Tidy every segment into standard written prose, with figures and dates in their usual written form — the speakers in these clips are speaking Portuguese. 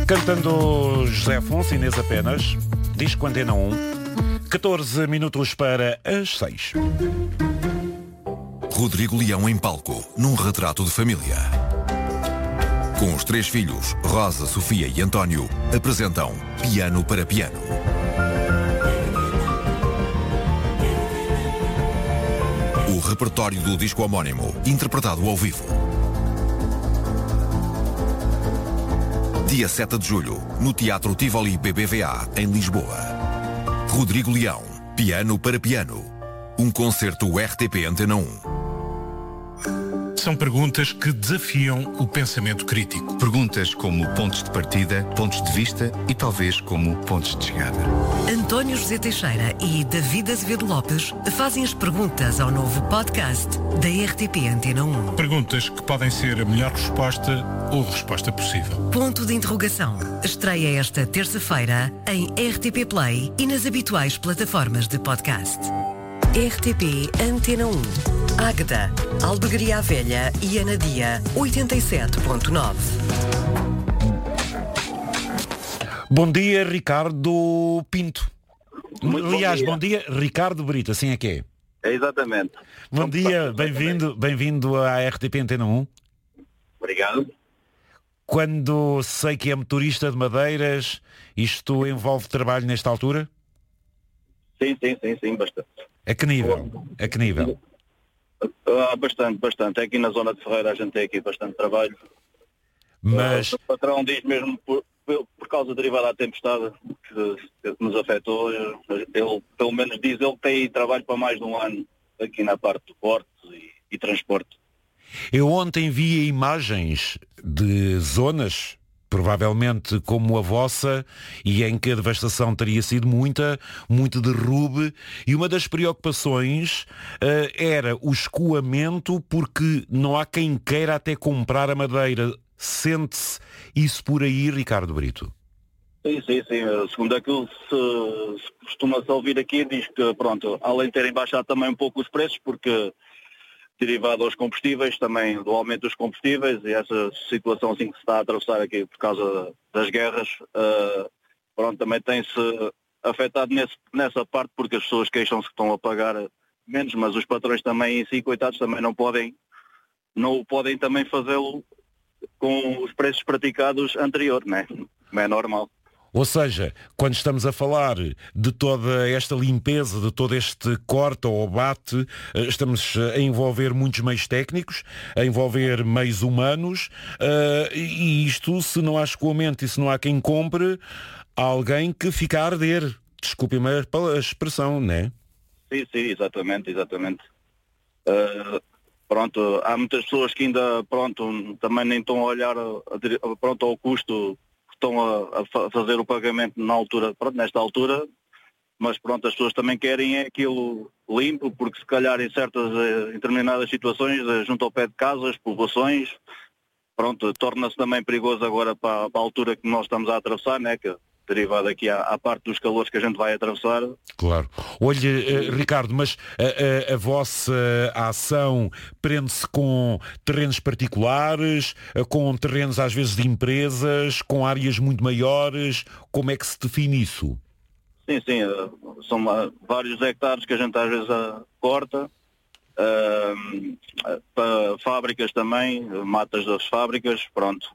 Cantando José Afonso, Inês apenas, diz com Antena 1, 14 minutos para as 6. Rodrigo Leão em palco, num retrato de família. Com os 3 filhos, Rosa, Sofia e António, apresentam Piano para Piano. O repertório do disco homónimo, interpretado ao vivo. Dia 7 de julho, no Teatro Tivoli BBVA, em Lisboa. Rodrigo Leão, Piano para Piano. Um concerto RTP Antena 1. São perguntas que desafiam o pensamento crítico. Perguntas como pontos de partida, pontos de vista e talvez como pontos de chegada. António José Teixeira e David Azevedo Lopes fazem as perguntas ao novo podcast da RTP Antena 1. Perguntas que podem ser a melhor resposta ou a resposta possível. Ponto de interrogação. Estreia esta terça-feira em RTP Play e nas habituais plataformas de podcast. RTP Antena 1. Águeda, Aldegaria Velha e Anadia, 87.9. Bom dia, Ricardo Pinto. Muito Aliás, bom dia, Ricardo Brito, assim é que é. É exatamente. Bom dia, bem-vindo à RTP Antena 1. Obrigado. Quando sei que é motorista de madeiras, isto envolve trabalho nesta altura? Sim, bastante. A que nível? A que nível? Bastante. Aqui na zona de Ferreira a gente tem aqui bastante trabalho. Mas O patrão diz mesmo por causa derivada da tempestade que nos afetou, ele pelo menos diz ele que tem trabalho para mais de um ano aqui na parte do porto e transporte. eu ontem vi imagens de zonas, provavelmente como a vossa, e em que a devastação teria sido muito derrube, e uma das preocupações era o escoamento, porque não há quem queira até comprar a madeira. Sente-se isso por aí, Ricardo Brito? Sim. Segundo aquilo se costuma-se ouvir aqui, diz que, pronto, além de terem baixado também um pouco os preços, porque derivado aos combustíveis, também do aumento dos combustíveis e essa situação assim que se está a atravessar aqui por causa das guerras, pronto, também tem-se afetado nessa parte, porque as pessoas queixam-se que estão a pagar menos, mas os patrões também em si, coitados, também não podem também fazê-lo com os preços praticados anterior, né? Não é normal. Ou seja, quando estamos a falar de toda esta limpeza, de todo este corte ou bate, estamos a envolver muitos meios técnicos, a envolver meios humanos, e isto, se não há escoamento e se não há quem compre, há alguém que fica a arder. Desculpe-me a expressão, não é? Sim, exatamente. Pronto, há muitas pessoas que ainda, pronto, também nem estão a olhar, pronto, ao custo, estão a fazer o pagamento nesta altura, mas pronto, as pessoas também querem aquilo limpo, porque se calhar em determinadas situações, junto ao pé de casas, povoações, pronto, torna-se também perigoso agora para a altura que nós estamos a atravessar, né, que derivado aqui à parte dos calores que a gente vai atravessar. Claro. Olhe, Ricardo, mas a vossa ação prende-se com terrenos particulares, com terrenos às vezes de empresas, com áreas muito maiores? Como é que se define isso? Sim, são vários hectares que a gente às vezes corta, para fábricas também, matas das fábricas, pronto.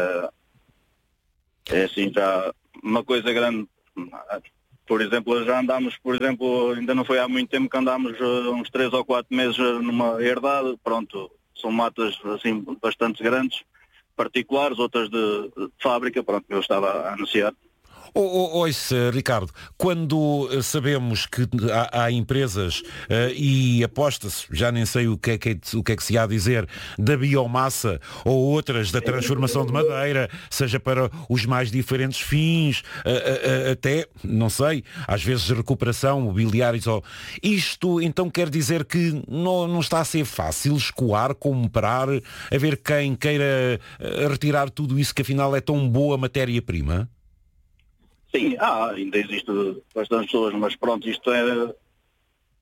É assim, já uma coisa grande. Por exemplo, já andámos, ainda não foi há muito tempo que andámos uns 3 ou 4 meses numa herdade, pronto, são matas assim bastante grandes, particulares, outras de fábrica, pronto, eu estava a anunciar. Ouça, Ricardo, quando sabemos que há empresas e aposta-se, já nem sei o que é que se há a dizer, da biomassa ou outras da transformação de madeira, seja para os mais diferentes fins, até, não sei, às vezes recuperação, mobiliários, isto então quer dizer que não está a ser fácil escoar, comprar, haver quem queira retirar tudo isso que afinal é tão boa matéria-prima? Sim, ainda existe bastante pessoas, mas pronto, isto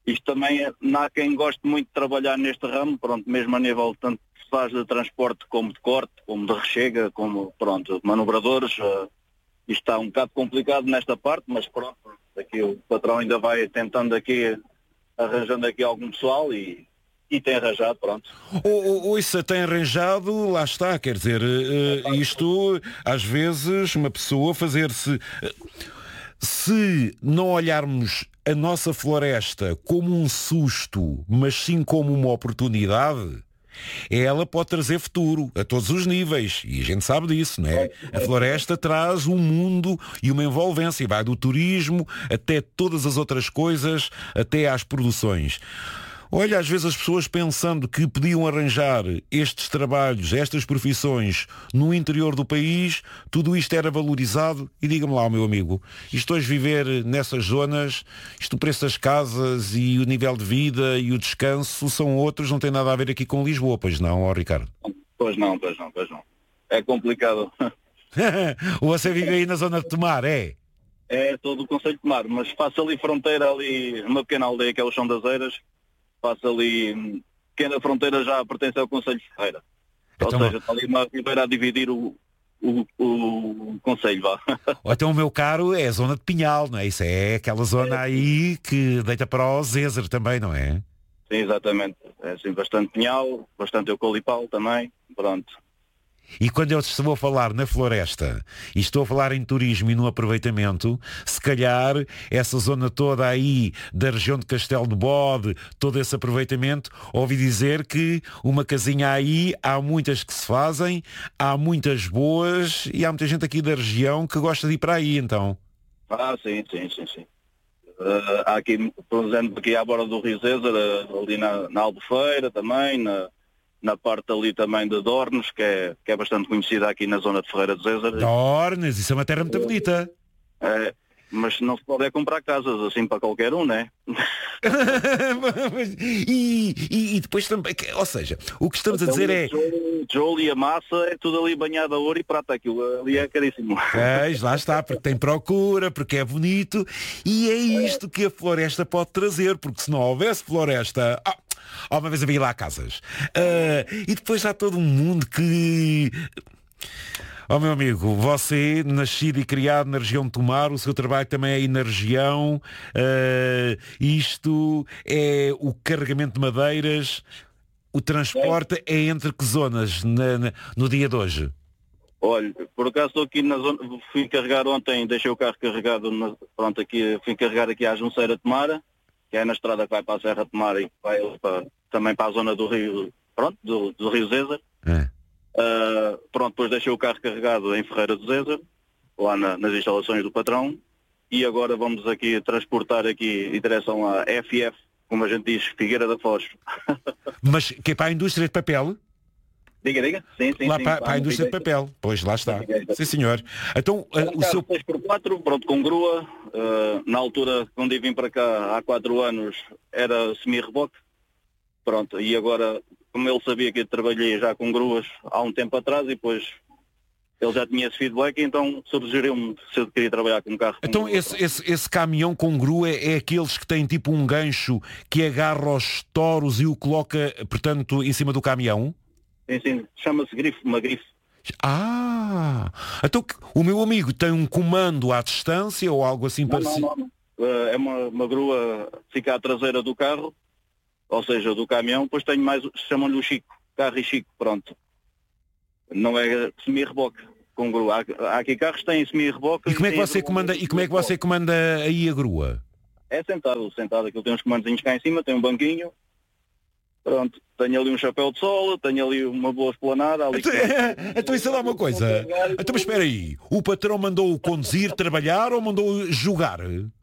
isto também não há quem goste muito de trabalhar neste ramo, pronto, mesmo a nível tanto se faz de transporte como de corte, como de rechega, como, pronto, manobradores. Isto está um bocado complicado nesta parte, mas pronto, aqui o patrão ainda vai tentando aqui, arranjando aqui algum pessoal e tem arranjado, pronto. Isso tem arranjado, lá está, quer dizer, isto, às vezes, uma pessoa fazer-se... Se não olharmos a nossa floresta como um susto, mas sim como uma oportunidade, ela pode trazer futuro a todos os níveis. E a gente sabe disso, não é? A floresta traz um mundo e uma envolvência. Vai do turismo até todas as outras coisas, até às produções. Olha, às vezes as pessoas pensando que podiam arranjar estes trabalhos, estas profissões no interior do país, tudo isto era valorizado. E diga-me lá, meu amigo, isto hoje viver nessas zonas, isto o preço das casas e o nível de vida e o descanso são outros, não tem nada a ver aqui com Lisboa, pois não, ó Ricardo? Pois não. É complicado. Você vive aí na zona de Tomar, é? É todo o concelho de Tomar, mas faço ali fronteira, ali uma pequena aldeia que é o Chão das Eiras. Faço ali, pequena fronteira já pertence ao concelho de Ferreira. Então, ou seja, está ali uma ribeira a dividir o concelho, vá. Então, o meu caro, é a zona de Pinhal, não é? Isso é aquela zona aí que deita para o Zezer também, não é? Sim, exatamente. É assim, bastante pinhal, bastante eucalipau também, pronto. E quando eu estou a falar na floresta e estou a falar em turismo e no aproveitamento, se calhar essa zona toda aí da região de Castelo de Bode, todo esse aproveitamento, ouvi dizer que uma casinha aí, há muitas que se fazem, há muitas boas e há muita gente aqui da região que gosta de ir para aí, então. Sim. Há aqui, por exemplo, aqui à borda do Rio Zezer, ali na Albufeira também, na parte ali também de Dornes, que é bastante conhecida aqui na zona de Ferreira de Zezer. Dornes, isso é uma terra muito bonita. Mas não se pode comprar casas assim para qualquer um, né? e depois também, ou seja, o que estamos a dizer é... Tijolo e a massa é tudo ali banhado a ouro e prata, aquilo ali é caríssimo. Lá está, porque tem procura, porque é bonito, e é isto que a floresta pode trazer, porque se não houvesse floresta... uma vez havia lá casas. E depois há todo um mundo que... meu amigo, você, nascido e criado na região de Tomar, o seu trabalho também é aí na região, isto é o carregamento de madeiras, o transporte é entre que zonas no dia de hoje? Olha, por acaso estou aqui na zona, fui carregar ontem, deixei o carro carregado, fui carregar aqui à Junceira de Tomar, que é na estrada que vai para a Serra de Tomar e vai também para a zona do Rio, do Rio Zezer. Depois deixei o carro carregado em Ferreira de Zezer, lá nas instalações do patrão, e agora vamos aqui transportar aqui em direção à FF, como a gente diz, Figueira da Foz. Mas que é para a indústria de papel? Diga. Sim. Lá para a indústria de papel. Pois, lá está. Sim, senhor. Então, o seu... 6x4, pronto, com grua. Na altura, quando eu vim para cá, há 4 anos, era semi-reboque. Pronto, e agora, como ele sabia que eu trabalhei já com gruas há um tempo atrás, e depois ele já tinha esse feedback, então sugeriu-me se eu queria trabalhar com um carro. Então esse caminhão com grua é aqueles que têm tipo um gancho que agarra os touros e o coloca, portanto, em cima do caminhão? Sim, chama-se grife, uma grife. Então o meu amigo tem um comando à distância ou algo assim parecido? Não. É uma grua, fica à traseira do carro, ou seja, do caminhão, depois tenho mais, chamam-lhe o Chico, carro e Chico, pronto. Não é semi-reboque com grua. Há aqui carros que têm semi-reboque. E como é que você comanda aí a grua? É sentado, aquilo tem uns comandozinhos cá em cima, tem um banquinho. Pronto, tenho ali um chapéu de sol, tenho ali uma boa esplanada. Então isso é lá uma coisa. Então mas espera aí, o patrão mandou-o conduzir, trabalhar ou mandou-o jogar?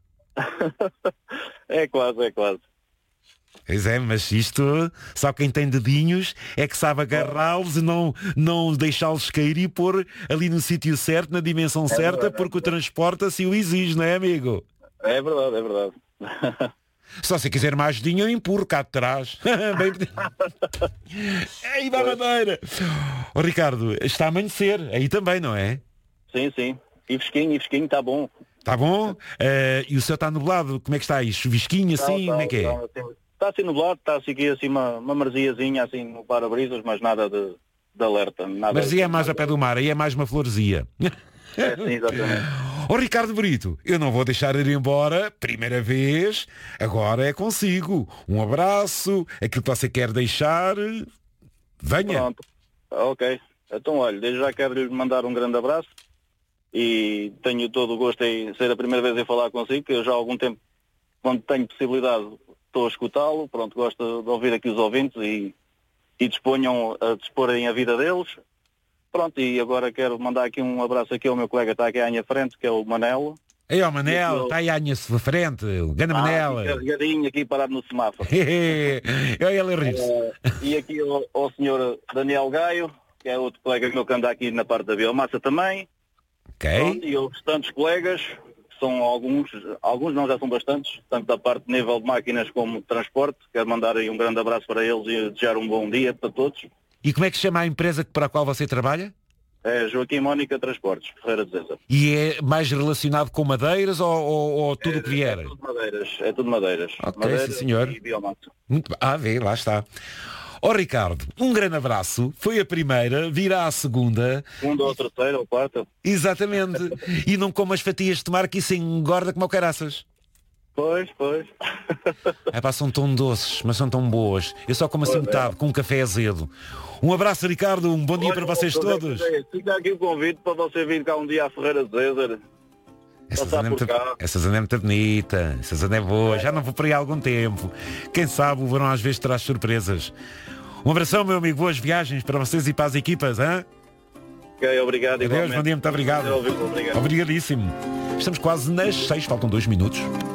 É quase. Pois é, mas isto, só quem tem dedinhos é que sabe agarrá-los e não deixá-los cair e pôr ali no sítio certo, na dimensão certa, porque o transporte assim o exige, não é, amigo? É verdade. Só se quiser mais ajudinha, eu empurro cá de trás. Aí vai a madeira. Ricardo, está a amanhecer, aí também, não é? Sim. E fresquinho, está bom. Está bom? E o céu está nublado, como é que está aí? Chuvisquinho assim, como é que é? Está assim nublado, está assim aqui assim uma marziazinha assim no para-brisas, mas nada de alerta. Nada Marzia é mais a pé do mar, aí é mais uma florzinha. É, sim, exatamente. Ó Ricardo Brito, eu não vou deixar ir embora, primeira vez, agora é consigo. Um abraço, aquilo que você quer deixar, venha. Pronto, ok. Então, olha, desde já quero lhe mandar um grande abraço e tenho todo o gosto em ser a primeira vez em falar consigo, que eu já há algum tempo, quando tenho possibilidade, estou a escutá-lo. Pronto, gosto de ouvir aqui os ouvintes e disponham a disporem a vida deles. Pronto, e agora quero mandar aqui um abraço aqui ao meu colega que está aqui à minha frente, que é o Manelo. Aí, ó Manel, está aí à minha frente, o grande Manel. Carregadinho aqui parado no semáforo. Olha ele rir-se. E aqui ao senhor Daniel Gaio, que é outro colega meu que anda aqui na parte da biomassa também. Ok. Pronto, e aos restantes colegas, que são alguns não, já são bastantes, tanto da parte de nível de máquinas como de transporte. Quero mandar aí um grande abraço para eles e desejar um bom dia para todos. E como é que se chama a empresa para a qual você trabalha? É Joaquim Mónica Transportes, Ferreira de Zeza. E é mais relacionado com madeiras ou tudo o que vier? É tudo madeiras, é tudo madeiras. Ok, Madeiras sim, senhor. E biomassa. Muito bem. Vê, lá está. Ó Ricardo, um grande abraço. Foi a primeira, virá a segunda. Segunda ou terceira ou quarta. Exatamente. E não como as fatias de tomar que isso engorda como o caraças. Pois. São tão doces, mas são tão boas. Eu só como assim metade, com um café azedo. Um abraço, Ricardo, um bom dia para vocês todos. Fica aqui o convite para você vir cá um dia à Ferreira de Zézer. Essa zona é muito bonita, essa zona é boa, já não vou por aí há algum tempo. Quem sabe o verão às vezes traz surpresas. Um abração, meu amigo, boas viagens para vocês e para as equipas, hein? Ok, obrigado. Adeus, bom dia, muito obrigado. Obrigado. Obrigadíssimo. Estamos quase nas 6, faltam 2 minutos.